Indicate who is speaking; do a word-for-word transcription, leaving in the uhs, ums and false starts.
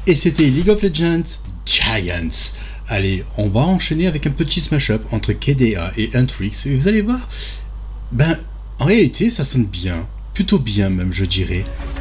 Speaker 1: Et c'était League of Legends Giants. Allez, on va enchaîner avec un petit smash-up entre K D A et Huntrix. Et vous allez voir, ben, en réalité, ça sonne bien. Plutôt bien même, je dirais.